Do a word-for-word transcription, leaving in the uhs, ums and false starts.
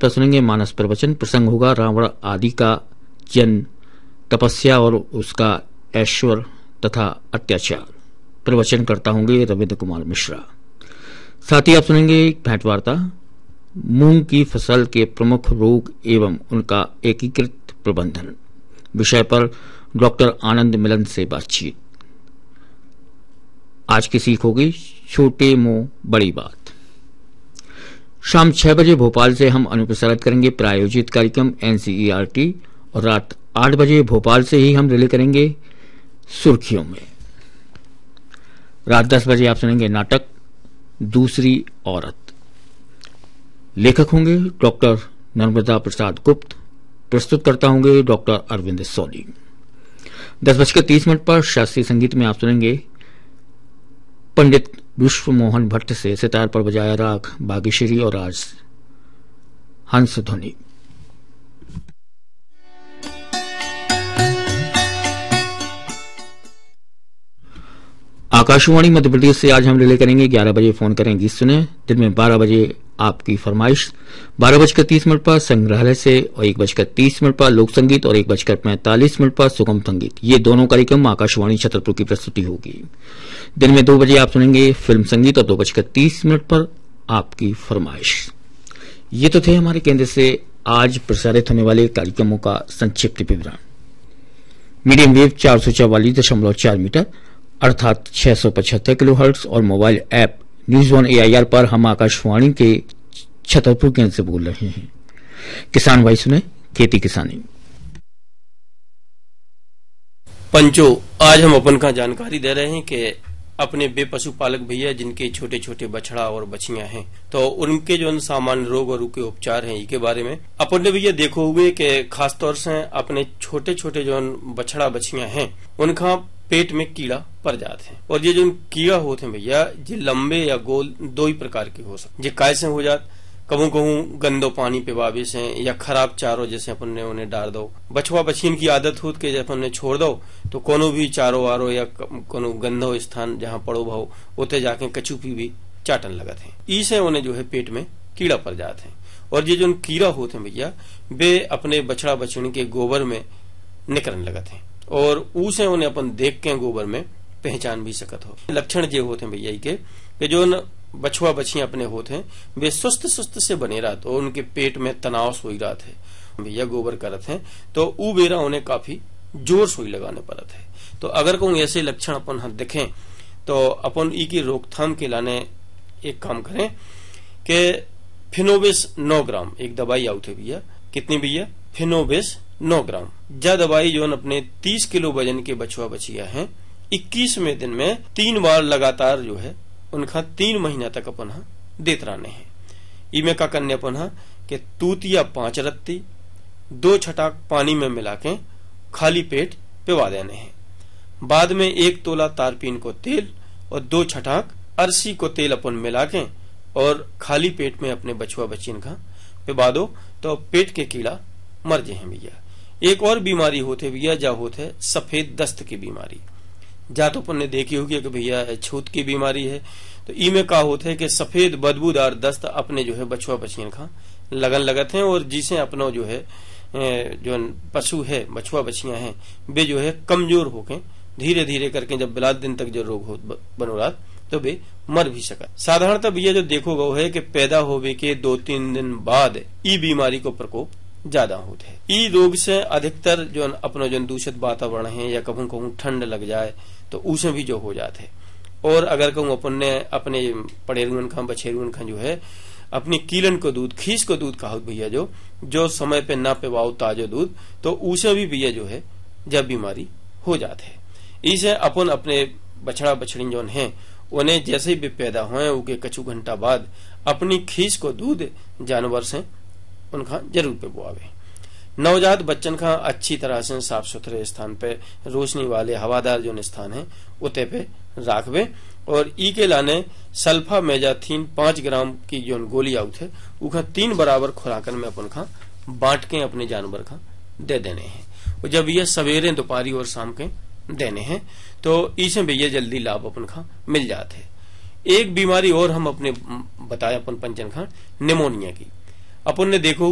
पर सुनेंगे मानस प्रवचन। प्रसंग होगा रावण आदि का जन्म, तपस्या और उसका ऐश्वर्य तथा अत्याचार। प्रवचन करता होंगे रविंद्र कुमार मिश्रा। साथ ही आप सुनेंगे भेंट वार्ता, मूंग की फसल के प्रमुख रोग एवं उनका एकीकृत प्रबंधन विषय पर डॉक्टर आनंद मिलन से बातचीत। आज की सीख होगी छोटे मुंह बड़ी बात। शाम छह बजे भोपाल से हम अनुप्रसारित करेंगे प्रायोजित कार्यक्रम एनसीईआरटी और रात आठ बजे भोपाल से ही हम रिले करेंगे सुर्खियों में। रात दस बजे आप सुनेंगे नाटक दूसरी औरत। लेखक होंगे डॉक्टर नर्मदा प्रसाद गुप्त, प्रस्तुत करता होंगे डॉक्टर अरविंद सोनी। दस बजकर तीस मिनट पर शास्त्रीय संगीत में आप सुनेंगे पंडित विश्व मोहन भट्ट से सितार पर बजाया राग बागेश्वरी और आज हंस ध्वनि। आकाशवाणी मध्य प्रदेश से आज हम रिले करेंगे ग्यारह बजे फोन करें गीत सुने। दिन में बारह बजे आपकी फरमाइश, बारह बजकर तीस मिनट पर संग्रहालय से और एक बजकर तीस मिनट पर लोक संगीत और एक बजकर पैंतालीस मिनट पर सुगम संगीत। ये दोनों कार्यक्रम आकाशवाणी छतरपुर की प्रस्तुति होगी। दिन में दो बजे आप सुनेंगे फिल्म संगीत और दो बजकर तीस मिनट पर आपकी फरमाइश। ये तो थे हमारे केंद्र से आज प्रसारित होने वाले कार्यक्रमों का संक्षिप्त विवरण। मीडियम वेव चार सौ चौवालीस दशमलव चार मीटर अर्थात छह सौ पचहत्तर किलो हर्ट्ज और mobile app news one AIR पर हम आकाशवाणी के छतरपुर केंद्र से बोल रहे हैं। किसान भाई सुने खेती किसानी। पंचो, आज हम अपन का जानकारी दे रहे हैं कि अपने बे पशुपालक भैया जिनके छोटे छोटे बछड़ा और बछियां हैं, तो उनके जो सामान्य रोग और उनके उपचार हैं इसके बारे में अपन ने भैया देखो हुए कि खासतौर से अपने छोटे छोटे जो बछड़ा बछियां हैं उनका पेट में कीड़ा पड़ जाते हैं। और ये जो कीड़ा होते हैं भैया ये लंबे या गोल दो ही प्रकार के हो सकते। ये कैसे हो जाते, कहूं कहूं गंदो पानी पे वाबिस है या खराब चारों जैसे अपन ने उन्हें डाल दो। बछवा बछीन की आदत होती कि जब अपन ने छोड़ दो तो कोनो भी चारो वारो या कोनो गंदो स्थान जहाँ पड़ो भाव उते जाके कचूपी भी चाटन लगते हैं। इसे उन्हें जो है पेट में कीड़ा पड़ जाते हैं। और ये जो कीड़ा होते हैं भैया वे अपने बछड़ा बछड़ी के गोबर में निकलने लगते हैं और उसे उन्हें अपन देख के गोबर में पहचान भी सकत हो। लक्षण ये होते हैं भैया के जो बछुआ बछियां अपने होते हैं वे सुस्त सुस्त से बने रहते और उनके पेट में तनाव सोई रहा थे भैया गोबर करते हैं तो ऊ बेरा उन्हें काफी जोर सोई लगाने पड़ते है। तो अगर कहूँ ऐसे लक्षण अपन हाथ देखें तो अपन ई की रोकथाम के लाने एक काम करें कि फिनोबिस नौ ग्राम एक दवाई आउट है भैया। कितनी भैया? फिनोबिस नौ ग्राम। जा दवाई जो अपने तीस किलो वजन के बछुआ बछिया हैं इक्कीसवें दिन में तीन बार लगातार जो है उनका तीन महीना तक अपन देते रहने हैं। इमे का करने अपन कि तूतिया पांच रत्ती दो छटाक पानी में मिला के खाली पेट पिवा देने हैं। बाद में एक तोला तारपीन को तेल और दो छटाक अरसी को तेल अपन मिला के और खाली पेट में अपने बछुआ बच्चिन का पिवा दो तो पेट के कीड़ा मर जाए हैं भैया। एक और बीमारी होते भैया जा होते सफेद दस्त की बीमारी। जा तो अपन ने देखी होगी कि भैया छूत की बीमारी है तो इमे का होते है कि सफेद बदबूदार दस्त अपने जो है बछुआ बछियन का लगन लगत हैं और जिसे अपना जो है जो पशु है बछुआ बछियां हैं वे जो है कमजोर होके धीरे धीरे करके जब बिलात दिन तक जो रोग हो बनो रात तो वे मर भी सका। साधारणतः भैया जो देखो गो है कि पैदा होवे के दो तीन दिन बाद ई बीमारी को प्रकोप ज्यादा होते हैं। ई रोग से अधिकतर जो अपना जो दूषित वातावरण है या कहूँ कहूँ ठंड लग जाए तो उसे भी जो हो जाते हैं। और अगर कहूँ अपन ने अपने पड़ेरुअन खा बछेरुअन खा जो है अपनी कीलन को दूध खीस को दूध कहा भैया जो जो समय पे ना पिवाओ ताजो दूध तो उसे भी भैया जो है जब बीमारी हो जाते है। इसे अपन अपने बछड़ा बछड़ी जो है उन्हें जैसे ही भी पैदा हुए उनके कछु घंटा बाद अपनी खीस को दूध जानवर से उनका जरूर पे बुआवे। नवजात बच्चन का अच्छी तरह से साफ सुथरे स्थान पे रोशनी वाले हवादार जो स्थान है उते पे राखवे और ई के लाने सल्फा मेजाथीन पांच ग्राम की जो गोली आउट है उखा तीन बराबर खुराकन में अपन खा बांट के अपने जानवर का दे देने हैं। और जब ये सवेरे दोपहरी और शाम के देने हैं तो इसे भैया जल्दी लाभ अपन खा मिल जाते हैं। एक बीमारी और हम अपने बताया अपन पंचन खा निमोनिया की अपन ने देखो